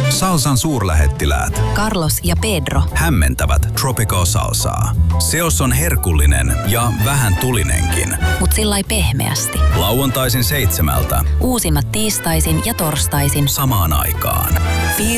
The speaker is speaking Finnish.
Salsan suurlähettiläät Carlos ja Pedro hämmentävät Tropical Salsaa. Seos on herkullinen ja vähän tulinenkin. mut sillai pehmeästi. Lauantaisin 7. Uusimmat tiistaisin ja torstaisin samaan aikaan.